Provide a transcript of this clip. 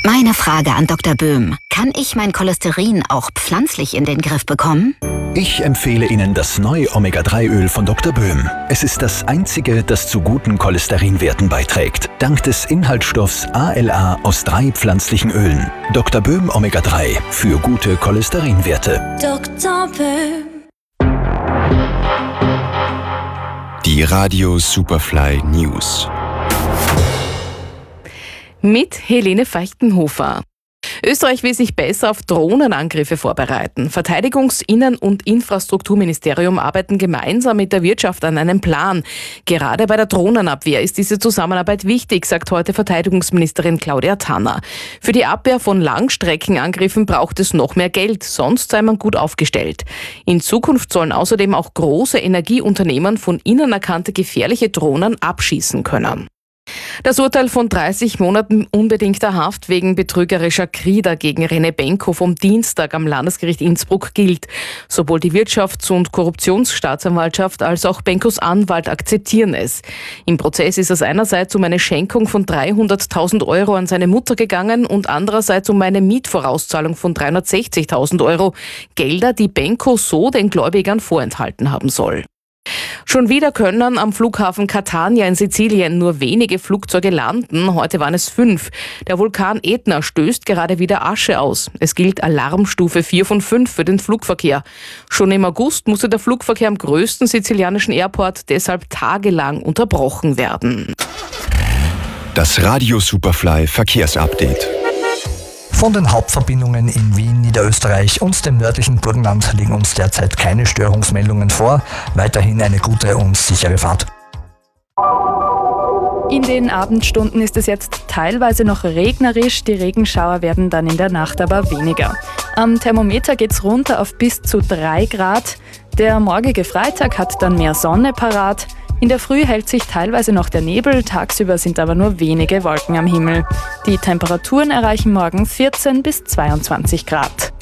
Meine Frage an Dr. Böhm. Kann ich mein Cholesterin auch pflanzlich in den Griff bekommen? Ich empfehle Ihnen das neue Omega-3-Öl von Dr. Böhm. Es ist das einzige, das zu guten Cholesterinwerten beiträgt. Dank des Inhaltsstoffs ALA aus 3 pflanzlichen Ölen. Dr. Böhm Omega-3 für gute Cholesterinwerte. Dr. Böhm. Die Radio Superfly News. Mit Helene Feichtenhofer. Österreich will sich besser auf Drohnenangriffe vorbereiten. Verteidigungs-, Innen- und Infrastrukturministerium arbeiten gemeinsam mit der Wirtschaft an einem Plan. Gerade bei der Drohnenabwehr ist diese Zusammenarbeit wichtig, sagt heute Verteidigungsministerin Claudia Tanner. Für die Abwehr von Langstreckenangriffen braucht es noch mehr Geld, sonst sei man gut aufgestellt. In Zukunft sollen außerdem auch große Energieunternehmen von innen erkannte gefährliche Drohnen abschießen können. Das Urteil von 30 Monaten unbedingter Haft wegen betrügerischer Krieder gegen René Benko vom Dienstag am Landesgericht Innsbruck gilt. Sowohl die Wirtschafts- und Korruptionsstaatsanwaltschaft als auch Benkos Anwalt akzeptieren es. Im Prozess ist es einerseits um eine Schenkung von 300.000 Euro an seine Mutter gegangen und andererseits um eine Mietvorauszahlung von 360.000 Euro. Gelder, die Benko so den Gläubigern vorenthalten haben soll. Schon wieder können am Flughafen Catania in Sizilien nur wenige Flugzeuge landen. Heute waren es 5. Der Vulkan Etna stößt gerade wieder Asche aus. Es gilt Alarmstufe 4 von 5 für den Flugverkehr. Schon im August musste der Flugverkehr am größten sizilianischen Airport deshalb tagelang unterbrochen werden. Das Radio Superfly Verkehrsupdate. Von den Hauptverbindungen in Wien, Niederösterreich und dem nördlichen Burgenland liegen uns derzeit keine Störungsmeldungen vor. Weiterhin eine gute und sichere Fahrt. In den Abendstunden ist es jetzt teilweise noch regnerisch. Die Regenschauer werden dann in der Nacht aber weniger. Am Thermometer geht's runter auf bis zu 3 Grad. Der morgige Freitag hat dann mehr Sonne parat. In der Früh hält sich teilweise noch der Nebel, tagsüber sind aber nur wenige Wolken am Himmel. Die Temperaturen erreichen morgen 14 bis 22 Grad.